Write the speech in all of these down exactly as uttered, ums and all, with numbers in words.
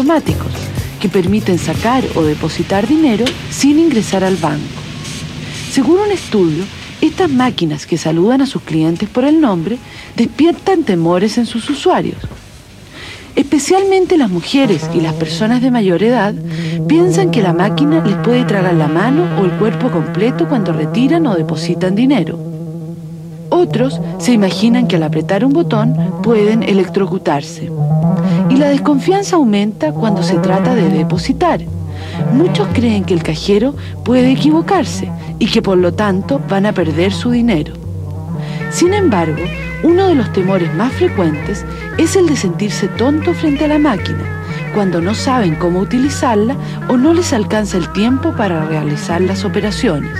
automáticos que permiten sacar o depositar dinero sin ingresar al banco. Según un estudio, estas máquinas que saludan a sus clientes por el nombre despiertan temores en sus usuarios. Especialmente las mujeres y las personas de mayor edad piensan que la máquina les puede tragar la mano o el cuerpo completo cuando retiran o depositan dinero. Otros se imaginan que al apretar un botón pueden electrocutarse. Y la desconfianza aumenta cuando se trata de depositar. Muchos creen que el cajero puede equivocarse y que por lo tanto van a perder su dinero. Sin embargo, uno de los temores más frecuentes es el de sentirse tonto frente a la máquina, cuando no saben cómo utilizarla o no les alcanza el tiempo para realizar las operaciones.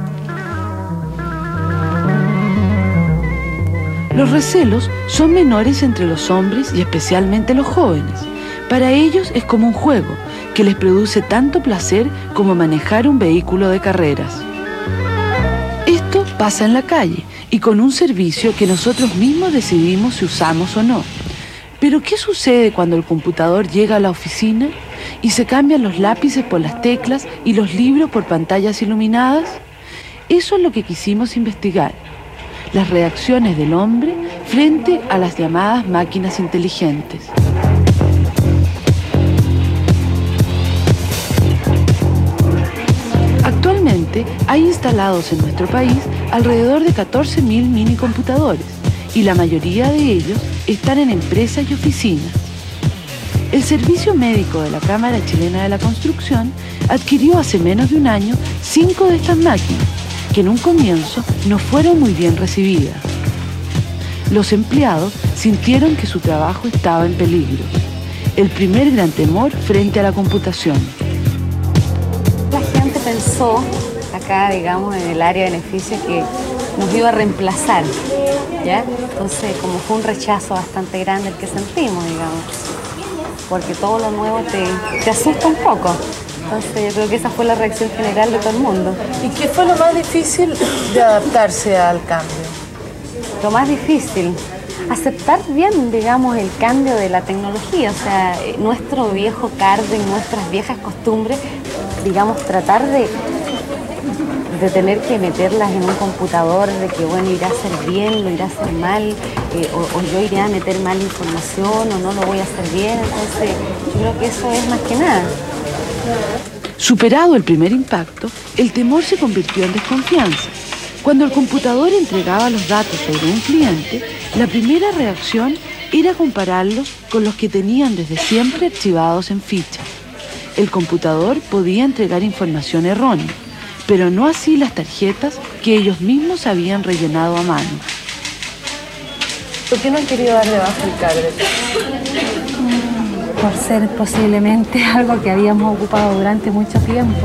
Los recelos son menores entre los hombres y especialmente los jóvenes. Para ellos es como un juego que les produce tanto placer como manejar un vehículo de carreras. Esto pasa en la calle y con un servicio que nosotros mismos decidimos si usamos o no. Pero ¿qué sucede cuando el computador llega a la oficina y se cambian los lápices por las teclas y los libros por pantallas iluminadas? Eso es lo que quisimos investigar. Las reacciones del hombre frente a las llamadas máquinas inteligentes. Actualmente hay instalados en nuestro país alrededor de catorce mil minicomputadores y la mayoría de ellos están en empresas y oficinas. El Servicio Médico de la Cámara Chilena de la Construcción adquirió hace menos de un año cinco de estas máquinas, que en un comienzo no fueron muy bien recibidas. Los empleados sintieron que su trabajo estaba en peligro. El primer gran temor frente a la computación. La gente pensó, acá digamos en el área de beneficios, que nos iba a reemplazar, ¿ya? Entonces como fue un rechazo bastante grande el que sentimos, digamos, porque todo lo nuevo te, te asusta un poco. Entonces yo creo que esa fue la reacción general de todo el mundo. ¿Y qué fue lo más difícil de adaptarse al cambio? Lo más difícil, aceptar bien, digamos, el cambio de la tecnología, o sea, nuestro viejo carden, nuestras viejas costumbres, digamos, tratar de, de tener que meterlas en un computador, de que, bueno, irá a hacer bien, lo irá a hacer mal, eh, o, o yo iré a meter mal información, o no lo voy a hacer bien, entonces yo creo que eso es más que nada. Superado el primer impacto, el temor se convirtió en desconfianza. Cuando el computador entregaba los datos sobre un cliente, la primera reacción era compararlos con los que tenían desde siempre archivados en fichas. El computador podía entregar información errónea, pero no así las tarjetas que ellos mismos habían rellenado a mano. ¿Por qué no han querido darle baja el carnet? Por ser posiblemente algo que habíamos ocupado durante mucho tiempo.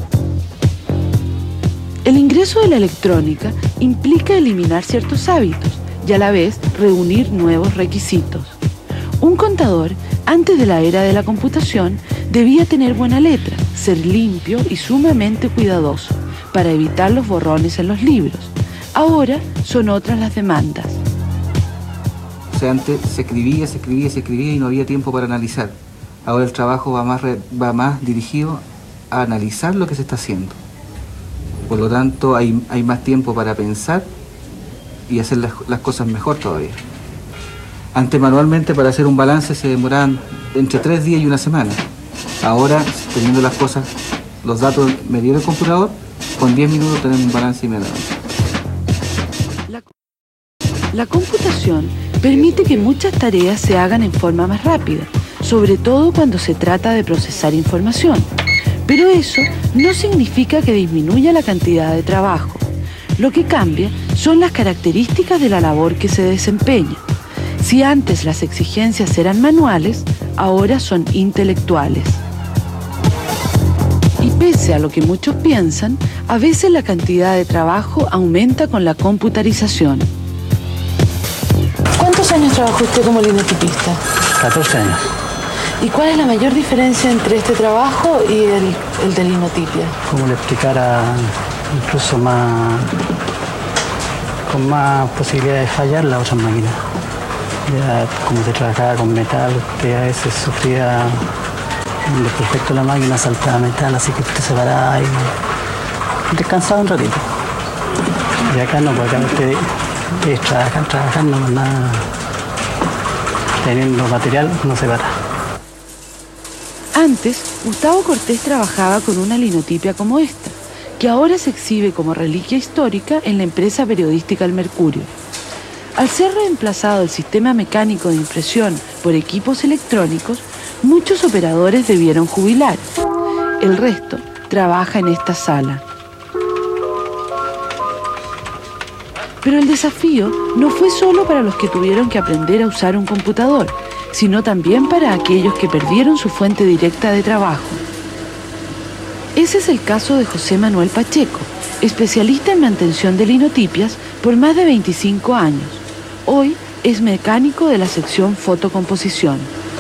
El ingreso de la electrónica implica eliminar ciertos hábitos y a la vez reunir nuevos requisitos. Un contador, antes de la era de la computación, debía tener buena letra, ser limpio y sumamente cuidadoso para evitar los borrones en los libros. Ahora son otras las demandas. O sea, antes se escribía, se escribía, se escribía y no había tiempo para analizar. Ahora el trabajo va más, re, va más dirigido a analizar lo que se está haciendo. Por lo tanto, hay, hay más tiempo para pensar y hacer las, las cosas mejor todavía. Antes, manualmente, para hacer un balance se demoraban entre tres días y una semana. Ahora, teniendo las cosas, los datos medidos del computador, con diez minutos tenemos un balance inmediatamente. La, la computación permite que muchas tareas se hagan en forma más rápida, sobre todo cuando se trata de procesar información. Pero eso no significa que disminuya la cantidad de trabajo. Lo que cambia son las características de la labor que se desempeña. Si antes las exigencias eran manuales, ahora son intelectuales. Y pese a lo que muchos piensan, a veces la cantidad de trabajo aumenta con la computarización. ¿Cuántos años trabajó usted como linotipista? catorce años. ¿Y cuál es la mayor diferencia entre este trabajo y el, el de linotipia? Como le explicara, incluso más, con más posibilidad de fallar las otras máquinas. Ya como se trabajaba con metal, que a veces sufría Los defectos de la máquina saltaba metal, así que usted se paraba y descansaba un ratito. Y acá no, porque acá usted es trabajar, trabajar, no nada. Teniendo material, no se para. Antes, Gustavo Cortés trabajaba con una linotipia como esta, que ahora se exhibe como reliquia histórica en la empresa periodística El Mercurio. Al ser reemplazado el sistema mecánico de impresión por equipos electrónicos, muchos operadores debieron jubilar. El resto trabaja en esta sala. Pero el desafío no fue solo para los que tuvieron que aprender a usar un computador, sino también para aquellos que perdieron su fuente directa de trabajo. Ese es el caso de José Manuel Pacheco, especialista en mantención de linotipias por más de veinticinco años. Hoy es mecánico de la sección fotocomposición.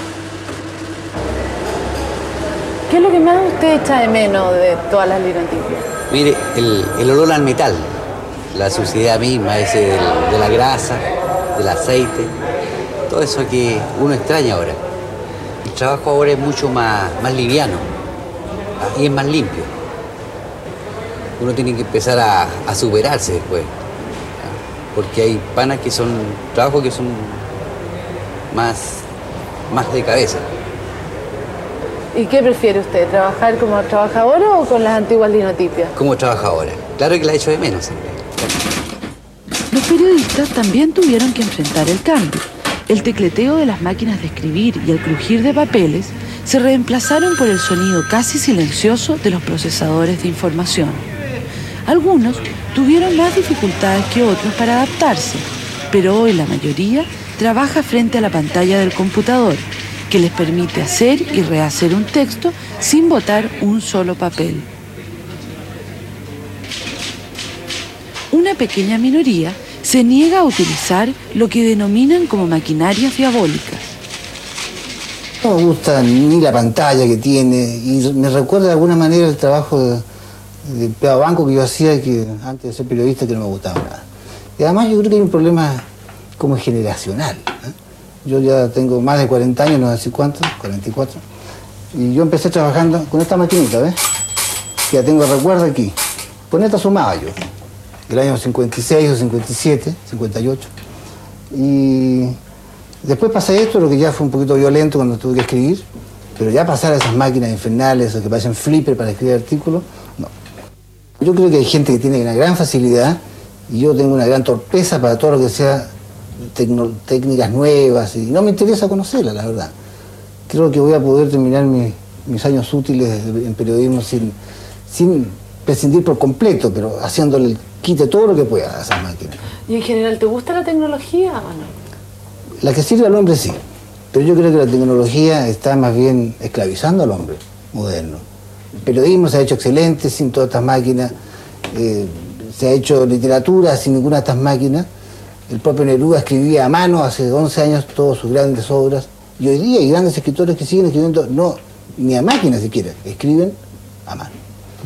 ¿Qué es lo que más usted echa de menos de todas las linotipias? Mire, el, el olor al metal, la suciedad misma, ese del, de la grasa, del aceite, todo eso que uno extraña ahora. El trabajo ahora es mucho más, más liviano y es más limpio. Uno tiene que empezar a, a superarse después, porque hay panas que son, trabajos que son más, más de cabeza. ¿Y qué prefiere usted, trabajar como trabajador o con las antiguas linotipias? Como trabajadora. Claro que la echo de menos siempre. Los periodistas también tuvieron que enfrentar el cambio. El tecleteo de las máquinas de escribir y el crujir de papeles se reemplazaron por el sonido casi silencioso de los procesadores de información. Algunos tuvieron más dificultades que otros para adaptarse, pero hoy la mayoría trabaja frente a la pantalla del computador, que les permite hacer y rehacer un texto sin botar un solo papel. Una pequeña minoría se niega a utilizar lo que denominan como maquinarias diabólicas. No me gusta ni la pantalla que tiene y me recuerda de alguna manera el trabajo de, de empleado banco que yo hacía, que antes de ser periodista, que no me gustaba nada. Y además yo creo que hay un problema como generacional, ¿eh? Yo ya tengo más de cuarenta años, no sé cuántos, cuarenta y cuatro, y yo empecé trabajando con esta maquinita, ¿ves? Que ya tengo recuerdo aquí. Con esta sumaba yo, del año cincuenta y seis o cincuenta y siete, cincuenta y ocho. Y después pasé esto, lo que ya fue un poquito violento cuando tuve que escribir, pero ya pasar a esas máquinas infernales, esas que parecen flipper para escribir artículos, no. Yo creo que hay gente que tiene una gran facilidad y yo tengo una gran torpeza para todo lo que sea tecno, técnicas nuevas, y no me interesa conocerlas, la verdad. Creo que voy a poder terminar mi, mis años útiles en periodismo sin, sin prescindir por completo, pero haciéndole el quite todo lo que pueda a esas máquinas. ¿Y en general te gusta la tecnología o no? La que sirve al hombre sí, pero yo creo que la tecnología está más bien esclavizando al hombre moderno. El periodismo se ha hecho excelente sin todas estas máquinas, eh, se ha hecho literatura sin ninguna de estas máquinas. El propio Neruda escribía a mano hace once años todas sus grandes obras, y hoy día hay grandes escritores que siguen escribiendo, no, ni a máquina siquiera, escriben a mano.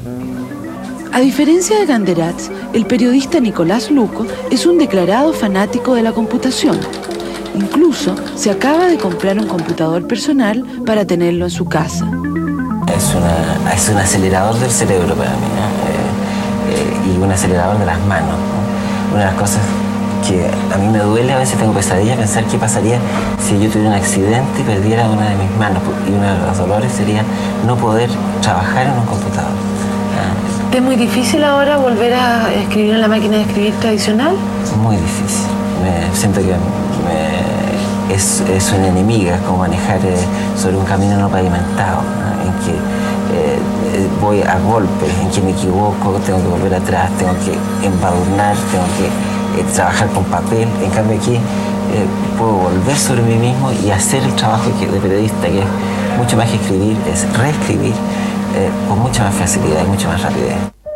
A diferencia de Ganderats, el periodista Nicolás Luco es un declarado fanático de la computación. Incluso se acaba de comprar un computador personal para tenerlo en su casa. Es, una, es un acelerador del cerebro para mí, ¿no? eh, eh, y un acelerador de las manos, ¿no? Una de las cosas que a mí me duele, a veces tengo pesadillas, pensar qué pasaría si yo tuviera un accidente y perdiera una de mis manos. Y uno de los dolores sería no poder trabajar en un computador. ¿Ah? ¿Es muy difícil ahora volver a escribir en la máquina de escribir tradicional? Muy difícil. Me, siento que me, es, es una enemiga, como manejar eh, sobre un camino no pavimentado, ¿no? En que eh, voy a golpes, en que me equivoco, tengo que volver atrás, tengo que embadurnar, tengo que Eh, trabajar con papel. En cambio aquí eh, puedo volver sobre mí mismo y hacer el trabajo que, de periodista, que es mucho más que escribir, es reescribir eh, con mucha más facilidad y mucha más rapidez.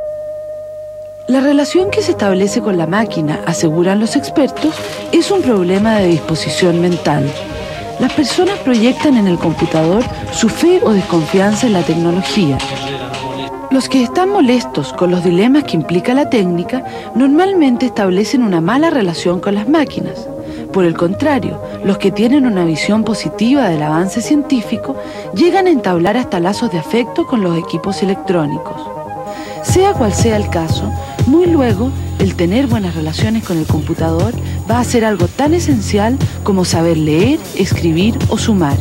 La relación que se establece con la máquina, aseguran los expertos, es un problema de disposición mental. Las personas proyectan en el computador su fe o desconfianza en la tecnología. Los que están molestos con los dilemas que implica la técnica normalmente establecen una mala relación con las máquinas. Por el contrario, los que tienen una visión positiva del avance científico llegan a entablar hasta lazos de afecto con los equipos electrónicos. Sea cual sea el caso, muy luego el tener buenas relaciones con el computador va a ser algo tan esencial como saber leer, escribir o sumar.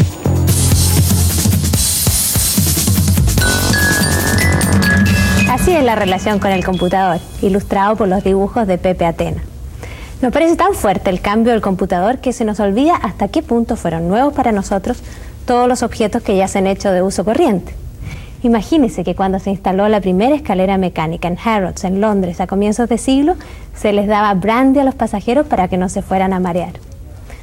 Así es la relación con el computador, ilustrado por los dibujos de Pepe Atena. Nos parece tan fuerte el cambio del computador que se nos olvida hasta qué punto fueron nuevos para nosotros todos los objetos que ya se han hecho de uso corriente. Imagínense que cuando se instaló la primera escalera mecánica en Harrods, en Londres, a comienzos de siglo, se les daba brandy a los pasajeros para que no se fueran a marear.